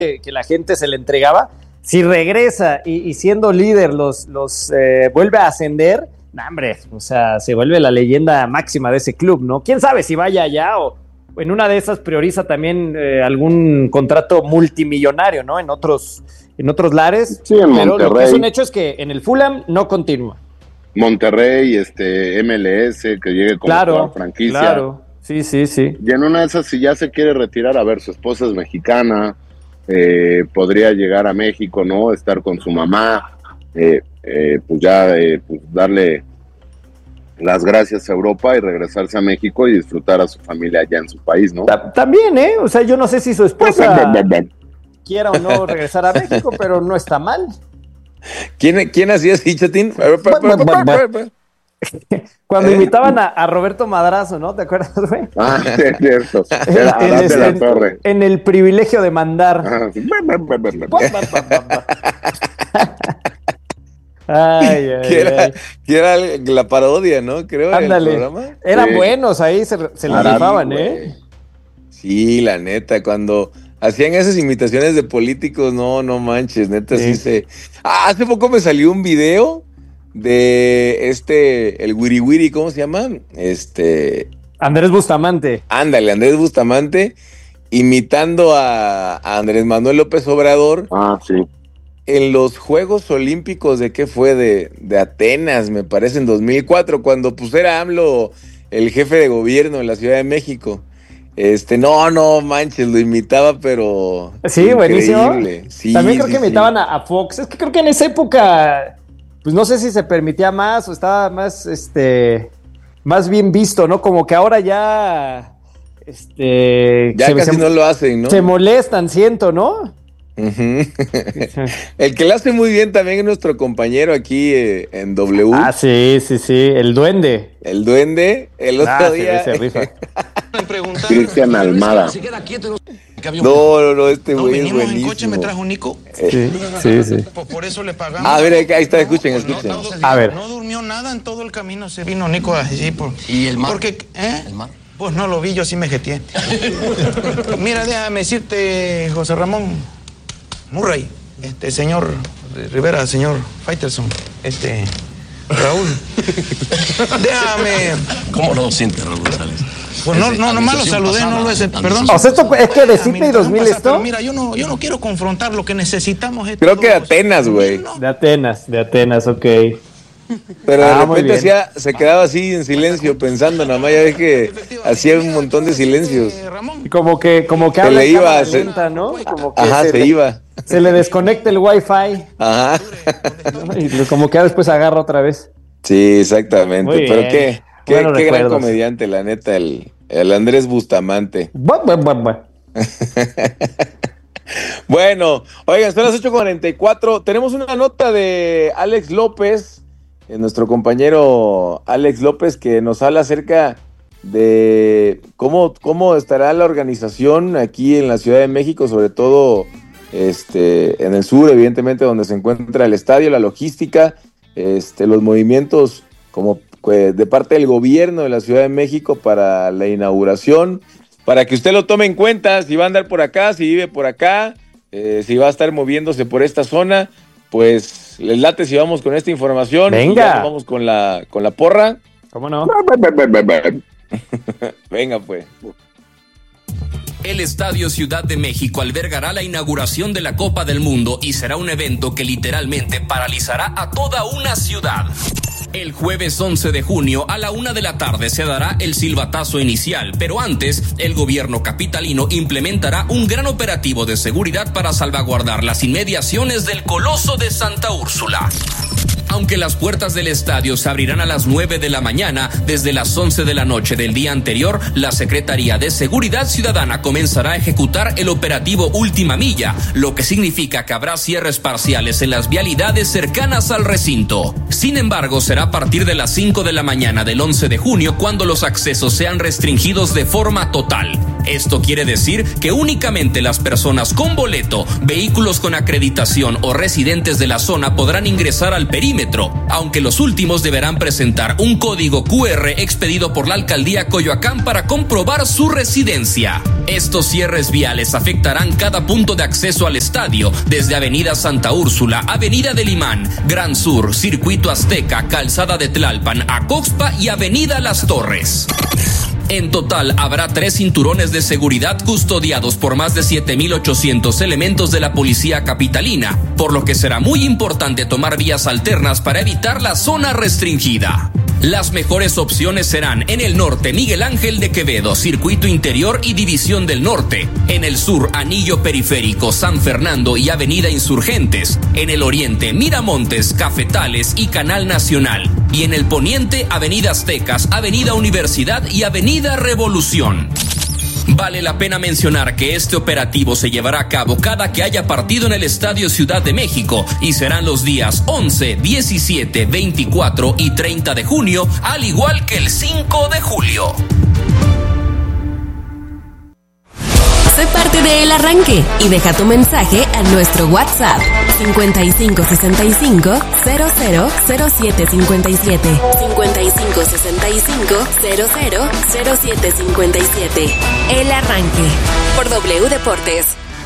que la gente se le entregaba, si regresa y siendo líder los vuelve a ascender, nah, hombre, o sea, se vuelve la leyenda máxima de ese club, ¿no? ¿Quién sabe si vaya allá o en una de esas prioriza también algún contrato multimillonario, ¿no? En otros lares. Sí, en pero Monterrey. Lo que es un hecho es que en el Fulham no continúa. Monterrey, MLS, que llegue como jugador franquicia. Claro, sí. Y en una de esas, si ya se quiere retirar, a ver, su esposa es mexicana, podría llegar a México, ¿no? Estar con su mamá, pues darle las gracias a Europa y regresarse a México y disfrutar a su familia allá en su país, ¿no? También, o sea, yo no sé si su esposa quiera o no regresar a México, pero no está mal. ¿Quién hacía así, Chatín? Cuando invitaban a Roberto Madrazo, ¿no? ¿Te acuerdas, güey? Ah, sí, es cierto. Era Adán de la Torre. En el privilegio de mandar. Que era la parodia, ¿no? Creo. Ándale. El programa. Eran buenos ahí, se les rifaban, ¿eh? Sí, la neta, cuando hacían esas imitaciones de políticos, no manches, neta, sí. Hace poco me salió un video de el Wiri Wiri, ¿cómo se llama? Andrés Bustamante. Ándale, Andrés Bustamante, imitando a Andrés Manuel López Obrador. Ah, sí. En los Juegos Olímpicos de ¿qué fue? De Atenas, me parece, en 2004, cuando pues era AMLO el jefe de gobierno en la Ciudad de México. No manches, lo imitaba, pero sí, buenísimo. Sí, también creo que imitaban a Fox. Es que creo que en esa época, pues no sé si se permitía más o estaba más, más bien visto, ¿no? Como que ahora ya, ya casi no lo hacen, ¿no? Se molestan, siento, ¿no? Uh-huh. El que lo hace muy bien también es nuestro compañero aquí en W. Ah, sí, el Duende. El Duende, el otro día. Se rifa. Cristian Almada. No, este güey es buenísimo. En coche me trajo Nico. Sí. Por eso le pagamos. A ver, ahí está, escuchen. A ver. No durmió nada en todo el camino, se vino Nico allí. ¿Y el mar? Porque, ¿El mar? Pues no lo vi, yo sí me jeteé. Mira, déjame decirte, José Ramón Murray, señor Rivera, señor Faitelson, Raúl. Déjame. ¿Cómo lo siente Raúl González? Pues nomás lo saludé, no lo hice. Perdón. O sea, esto es que de Sydney 2000 esto. Pero mira, yo no quiero confrontar, lo que necesitamos. Creo que de Atenas, güey. De Atenas, ok. Pero de repente se quedaba así en silencio pensando, nada más ya ves que hacía un montón de silencios. Como que se le iba, lenta, ¿no? Como que se iba. Se le desconecta el wifi. Ajá. ¿No? Y como que después agarra otra vez. Sí, exactamente. Pero qué gran comediante, la neta, el Andrés Bustamante. Bueno, oigan, son las 8:44. Tenemos una nota de Alex López, nuestro compañero Alex López, que nos habla acerca de cómo estará la organización aquí en la Ciudad de México, sobre todo en el sur, evidentemente, donde se encuentra el estadio, la logística, los movimientos como de parte del gobierno de la Ciudad de México para la inauguración, para que usted lo tome en cuenta, si va a andar por acá, si vive por acá, si va a estar moviéndose por esta zona, pues les late si vamos con esta información. Venga. Ya vamos con la porra. ¿Cómo no? Venga, pues. El Estadio Ciudad de México albergará la inauguración de la Copa del Mundo y será un evento que literalmente paralizará a toda una ciudad. El jueves 11 de junio a la 1 de la tarde se dará el silbatazo inicial, pero antes el gobierno capitalino implementará un gran operativo de seguridad para salvaguardar las inmediaciones del Coloso de Santa Úrsula. Aunque las puertas del estadio se abrirán a las 9 de la mañana, desde las 11 de la noche del día anterior, la Secretaría de Seguridad Ciudadana comenzará a ejecutar el operativo Última Milla, lo que significa que habrá cierres parciales en las vialidades cercanas al recinto. Sin embargo, será a partir de las 5 de la mañana del 11 de junio cuando los accesos sean restringidos de forma total. Esto quiere decir que únicamente las personas con boleto, vehículos con acreditación o residentes de la zona podrán ingresar al perímetro, aunque los últimos deberán presentar un código QR expedido por la alcaldía Coyoacán para comprobar su residencia. Estos cierres viales afectarán cada punto de acceso al estadio, desde Avenida Santa Úrsula, Avenida del Imán, Gran Sur, Circuito Azteca, Calzada de Tlalpan, Acoxpa y Avenida Las Torres. En total, habrá 3 cinturones de seguridad custodiados por más de 7,800 elementos de la policía capitalina, por lo que será muy importante tomar vías alternas para evitar la zona restringida. Las mejores opciones serán en el norte Miguel Ángel de Quevedo, Circuito Interior y División del Norte; en el sur Anillo Periférico, San Fernando y Avenida Insurgentes; en el oriente Miramontes, Cafetales y Canal Nacional; y en el poniente Avenida Aztecas, Avenida Universidad y Avenida Revolución. Vale la pena mencionar que este operativo se llevará a cabo cada que haya partido en el Estadio Ciudad de México y serán los días 11, 17, 24 y 30 de junio, al igual que el 5 de julio. Sé parte de El Arranque y deja tu mensaje a nuestro WhatsApp 5565 000757 5565 000757. El Arranque por W Deportes.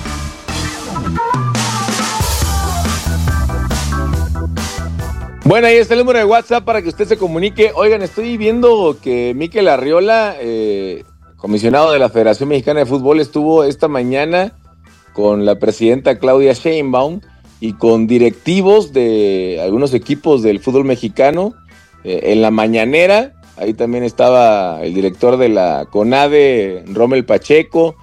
Bueno, ahí está el número de WhatsApp para que usted se comunique. Oigan, estoy viendo que Mikel Arriola, comisionado de la Federación Mexicana de Fútbol, estuvo esta mañana con la presidenta Claudia Sheinbaum y con directivos de algunos equipos del fútbol mexicano. En la mañanera, ahí también estaba el director de la CONADE, Rommel Pacheco,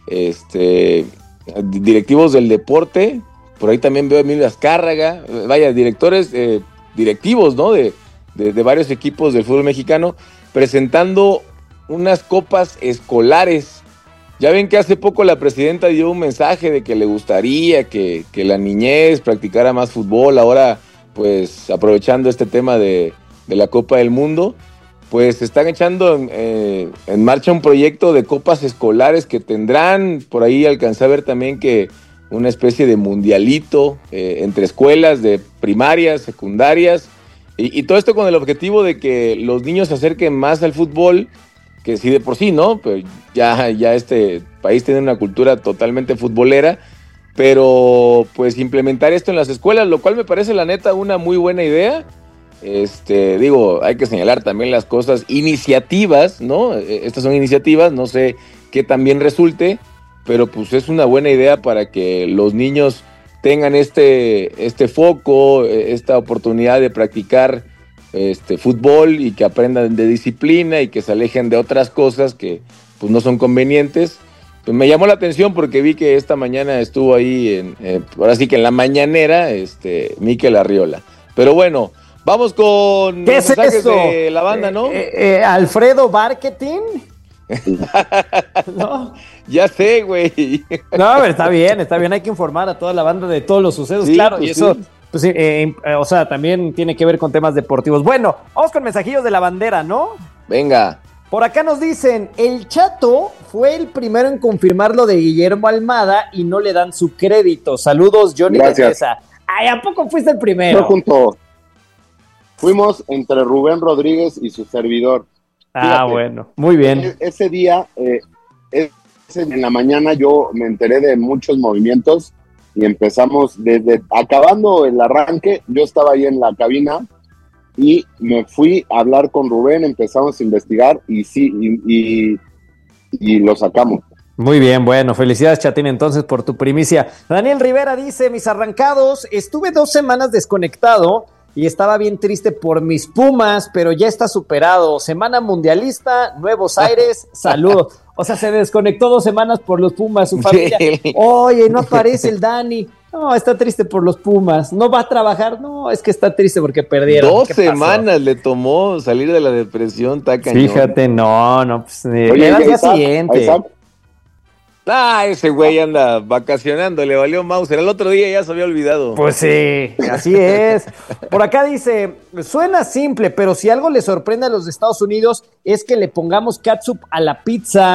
directivos del deporte. Por ahí también veo a Emilio Azcárraga, vaya, directivos, ¿no? de varios equipos del fútbol mexicano, presentando unas copas escolares. Ya ven que hace poco la presidenta dio un mensaje de que le gustaría que la niñez practicara más fútbol. Ahora, pues, aprovechando este tema de la Copa del Mundo, pues están echando en marcha un proyecto de copas escolares que tendrán, por ahí alcancé a ver también que una especie de mundialito entre escuelas de primarias, secundarias, y todo esto con el objetivo de que los niños se acerquen más al fútbol, que sí de por sí, ¿no? Pero ya este país tiene una cultura totalmente futbolera, pero pues implementar esto en las escuelas, lo cual me parece la neta una muy buena idea. Digo, hay que señalar también las cosas, iniciativas, ¿no? Estas son iniciativas, no sé qué tan bien resulte, pero pues es una buena idea para que los niños tengan este foco, esta oportunidad de practicar fútbol y que aprendan de disciplina y que se alejen de otras cosas que pues no son convenientes. Pues me llamó la atención porque vi que esta mañana estuvo ahí ahora sí que en la mañanera Mikel Arriola. Pero bueno, vamos con ¿qué los es mensajes eso? de la banda, ¿no? Alfredo Marketing. ¿No? Ya sé, güey. No, pero está bien, hay que informar a toda la banda de todos los sucesos, Sí, claro, pues y eso, sí. pues, o sea, también tiene que ver con temas deportivos. Bueno, vamos con mensajillos de la bandera, ¿no? Venga. Por acá nos dicen, el Chato fue el primero en confirmar lo de Guillermo Almada y no le dan su crédito. Saludos, Johnny Gracias. Teresa. Ay, ¿a poco fuiste el primero? No junto. Fuimos entre Rubén Rodríguez y su servidor. Fíjate, Bueno, muy bien. Ese día, en la mañana yo me enteré de muchos movimientos y empezamos acabando el arranque, yo estaba ahí en la cabina y me fui a hablar con Rubén, empezamos a investigar y sí, y lo sacamos. Muy bien, bueno, felicidades Chatín entonces por tu primicia. Daniel Rivera dice, mis arrancados, estuve 2 semanas desconectado y estaba bien triste por mis Pumas, pero ya está superado. Semana mundialista, Nuevos Aires, saludos. O sea, se desconectó 2 semanas por los Pumas, su familia. Sí. Oye, no aparece el Dani. No, está triste por los Pumas. ¿No va a trabajar? No, es que está triste porque perdieron. 2 ¿Qué pasó? semanas le tomó salir de la depresión, está cañón. Fíjate, no, pues Oye, le das ¿y día Isaac? siguiente. Isaac, Ese güey anda vacacionando, le valió Mauser. El otro día ya se había olvidado. Pues sí, así es. Por acá dice, suena simple, pero si algo le sorprende a los de Estados Unidos es que le pongamos catsup a la pizza.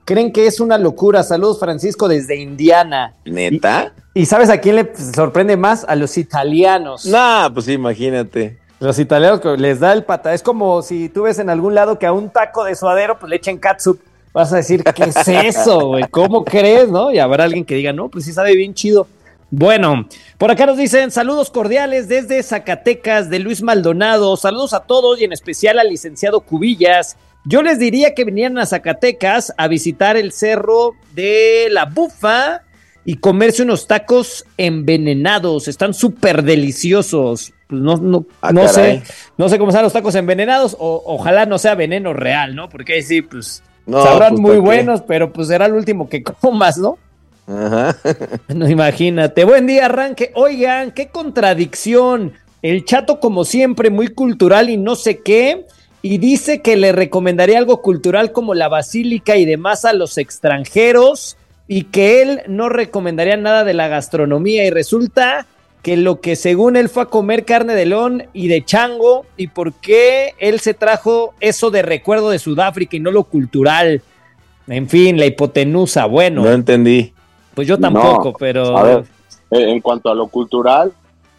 creen que es una locura. Saludos, Francisco, desde Indiana. ¿Neta? ¿Y sabes a quién le sorprende más? A los italianos. Nah, pues imagínate. Los italianos les da el pata. Es como si tú ves en algún lado que a un taco de suadero pues le echen catsup. Vas a decir, ¿qué es eso, güey? ¿Cómo crees, no? Y habrá alguien que diga, no, pues sí sabe bien chido. Bueno, por acá nos dicen saludos cordiales desde Zacatecas de Luis Maldonado. Saludos a todos y en especial al licenciado Cubillas. Yo les diría que vinieran a Zacatecas a visitar el cerro de la Bufa y comerse unos tacos envenenados. Están súper deliciosos. Pues no sé cómo están los tacos envenenados. Ojalá no sea veneno real, ¿no? Porque ahí sí, pues no, sabrán pues, muy buenos, pero pues será el último que comas, ¿no? Ajá. No, imagínate. Buen día, arranque. Oigan, qué contradicción. El Chato, como siempre, muy cultural y no sé qué. Y dice que le recomendaría algo cultural como la basílica y demás a los extranjeros. Y que él no recomendaría nada de la gastronomía. Y resulta que lo que según él fue a comer carne de león y de chango. Y por qué él se trajo eso de recuerdo de Sudáfrica y no lo cultural. En fin, la hipotenusa. Bueno. No entendí. Pues yo tampoco, pero... A ver, en cuanto a lo cultural,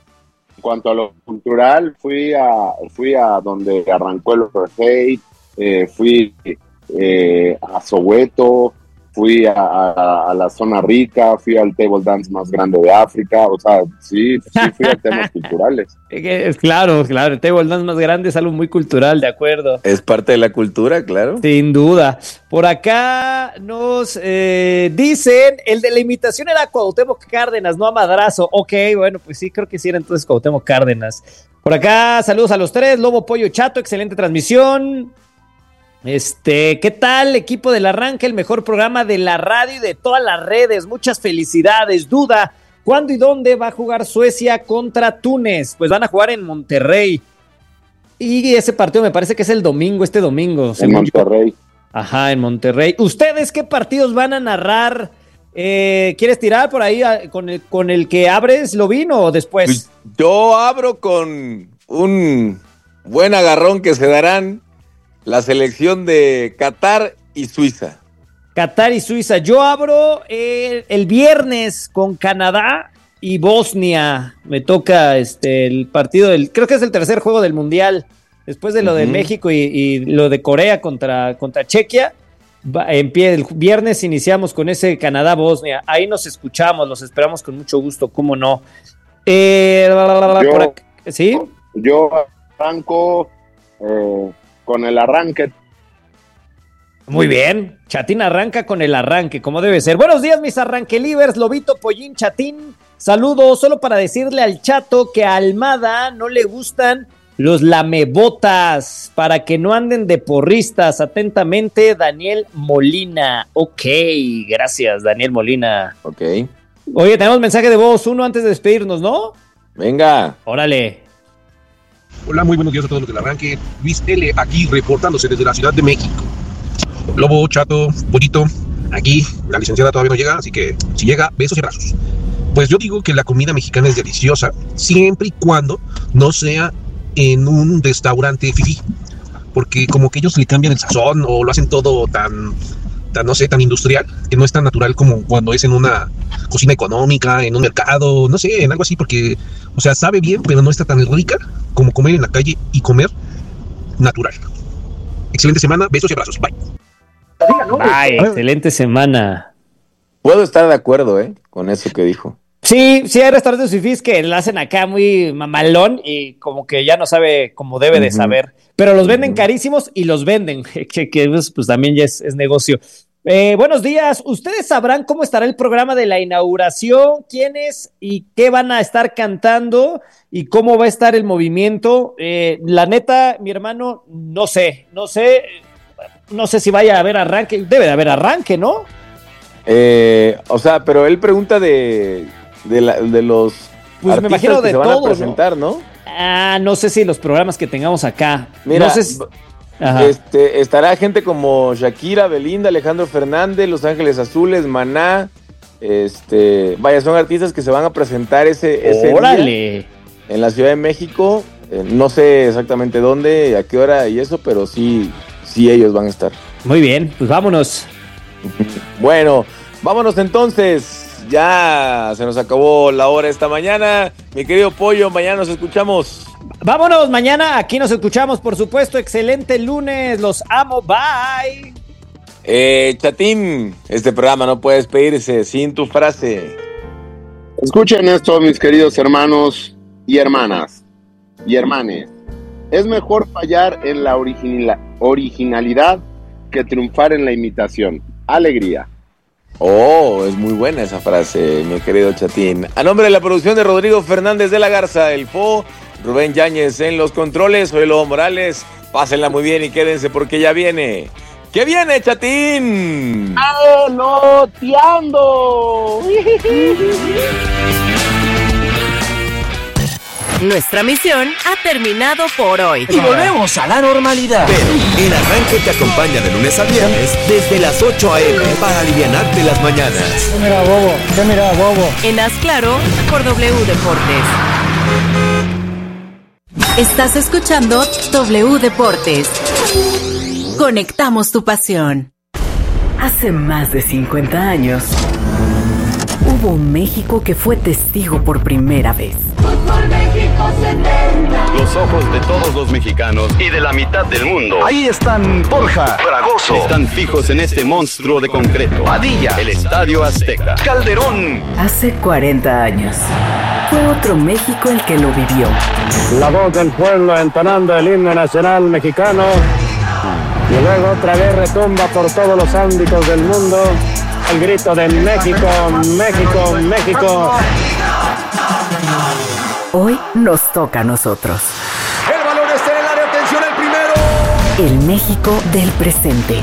fui a donde arrancó el Overhead, fui a Soweto, fui a la zona rica, fui al table dance más grande de África, o sea, sí fui a temas culturales. Claro, el table dance más grande es algo muy cultural, de acuerdo. Es parte de la cultura, claro. Sin duda. Por acá nos dicen, el de la imitación era Cuauhtémoc Cárdenas, no a Madrazo. Ok, bueno, pues sí, creo que sí era entonces Cuauhtémoc Cárdenas. Por acá, saludos a los tres, Lobo, Pollo, Chato, excelente transmisión. ¿Qué tal, equipo del arranque? El mejor programa de la radio y de todas las redes. Muchas felicidades. Duda, ¿cuándo y dónde va a jugar Suecia contra Túnez? Pues van a jugar en Monterrey. Y ese partido me parece que es este domingo. En Monterrey. Ajá, en Monterrey. ¿Ustedes qué partidos van a narrar? ¿Quieres tirar por ahí con el que abres, Lobín, o después? Pues yo abro con un buen agarrón que se darán la selección de Qatar y Suiza. Qatar y Suiza. Yo abro el viernes con Canadá y Bosnia. Me toca el partido creo que es el tercer juego del Mundial. Después de lo de México y lo de Corea contra Chequia. El viernes iniciamos con ese Canadá-Bosnia. Ahí nos escuchamos, los esperamos con mucho gusto, ¿cómo no? ¿Sí? Yo arranco con el arranque. Muy bien, Chatín arranca con el arranque, como debe ser. Buenos días, mis arranquelivers, Lobito, Pollín, Chatín. Saludos, solo para decirle al Chato que a Almada no le gustan los lamebotas, para que no anden de porristas. Atentamente, Daniel Molina. Ok, gracias, Daniel Molina. Ok. Oye, tenemos mensaje de voz, uno antes de despedirnos, ¿no? Venga. Órale. Hola, muy buenos días a todos los del arranque. Luis L. aquí reportándose desde la Ciudad de México. Lobo, Chato, Pollito, aquí la licenciada todavía no llega, así que si llega, besos y abrazos. Pues yo digo que la comida mexicana es deliciosa, siempre y cuando no sea en un restaurante fifí, porque como que ellos le cambian el sazón o lo hacen todo tan no sé, tan industrial, que no es tan natural como cuando es en una cocina económica, en un mercado, no sé, en algo así, porque, o sea, sabe bien, pero no está tan rica como comer en la calle y comer natural. Excelente semana, besos y abrazos, bye. Ay, excelente semana. Puedo estar de acuerdo, con eso que dijo. Sí, hay restaurantes fifís que lo hacen acá muy mamalón y como que ya no sabe como debe de saber. Pero los venden carísimos y los venden, que pues también ya es negocio. Buenos días, ¿ustedes sabrán cómo estará el programa de la inauguración? ¿Quiénes y qué van a estar cantando? ¿Y cómo va a estar el movimiento? La neta, mi hermano, no sé si vaya a haber arranque. Debe de haber arranque, ¿no? O sea, pero él pregunta de los pues me imagino que de se van todos, a presentar, ¿no? No sé si los programas que tengamos acá. Mira, no sé si... estará gente como Shakira, Belinda, Alejandro Fernández, Los Ángeles Azules, Maná. Vaya, son artistas que se van a presentar ese día en la Ciudad de México. No sé exactamente dónde, a qué hora y eso, pero sí ellos van a estar. Muy bien, pues vámonos. Bueno, vámonos entonces. Ya se nos acabó la hora esta mañana. Mi querido Pollo, mañana nos escuchamos. Vámonos, mañana aquí nos escuchamos, por supuesto. Excelente lunes, los amo, bye. Chatín, este programa no puede despedirse sin tu frase. Escuchen esto, mis queridos hermanos y hermanas y hermanes. Es mejor fallar en la originalidad que triunfar en la imitación. Alegría. Oh, es muy buena esa frase, mi querido Chatín. A nombre de la producción de Rodrigo Fernández de la Garza, el FO, Rubén Yáñez en los controles, soy Lobo Morales. Pásenla muy bien y quédense porque ya viene. ¿Qué viene, Chatín? ¡Aloteando! Nuestra misión ha terminado por hoy. Y volvemos a la normalidad. Pero el arranque te acompaña de lunes a viernes desde las 8 a.m. para alivianarte las mañanas. ¿Qué mira, bobo? En Haz Claro por W Deportes. Estás escuchando W Deportes. Conectamos tu pasión. Hace más de 50 años, hubo un México que fue testigo por primera vez. Los ojos de todos los mexicanos y de la mitad del mundo. Ahí están Borja, Fragoso. Están fijos en este monstruo de concreto. Padilla, El Estadio Azteca. Calderón. Hace 40 años, fue otro México el que lo vivió. La voz del pueblo entonando el himno nacional mexicano. Y luego otra vez retumba por todos los ámbitos del mundo el grito de México, México, México. Hoy nos toca a nosotros. El balón está en el área, atención, el primero. El México del presente.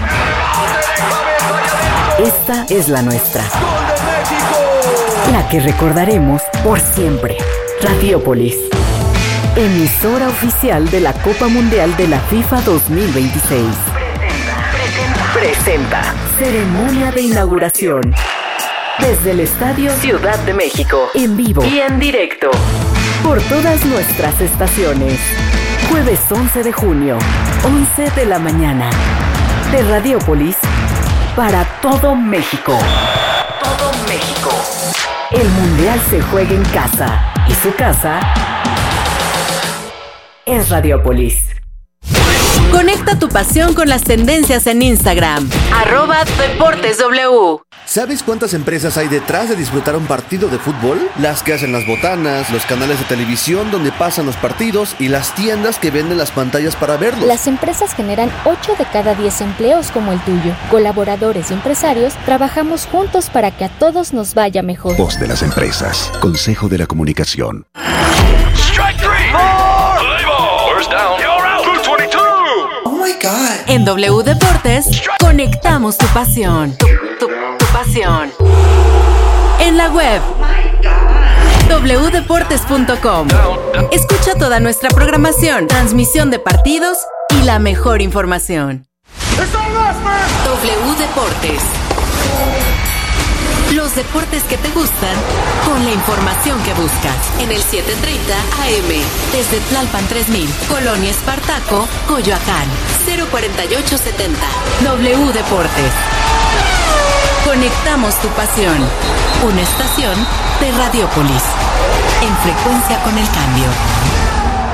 Esta es la nuestra. ¡Gol de México! La que recordaremos por siempre. Radiopolis. Emisora oficial de la Copa Mundial de la FIFA 2026. Presenta. Ceremonia de inauguración. Desde el Estadio Ciudad de México. En vivo y en directo. Por todas nuestras estaciones. Jueves 11 de junio, 11 de la mañana. De Radiopolis para todo México. Todo México. El Mundial se juega en casa. Y su casa es Radiopolis. Conecta tu pasión con las tendencias en Instagram. @DeportesW. ¿Sabes cuántas empresas hay detrás de disfrutar un partido de fútbol? Las que hacen las botanas, los canales de televisión donde pasan los partidos y las tiendas que venden las pantallas para verlos. Las empresas generan 8 de cada 10 empleos como el tuyo. Colaboradores y empresarios trabajamos juntos para que a todos nos vaya mejor. Voz de las empresas. Consejo de la Comunicación. Strike three. First down. You're out. 222. Oh my God. En W Deportes, conectamos tu pasión. Tu pasión. En la web wdeportes.com. Escucha toda nuestra programación, transmisión de partidos y la mejor información. W Deportes. Los deportes que te gustan con la información que buscas. En el 730 AM. Desde Tlalpan 3000, Colonia Espartaco, Coyoacán. 04870. W Deportes. Conectamos tu pasión. Una estación de Radiopolis. En frecuencia con el cambio.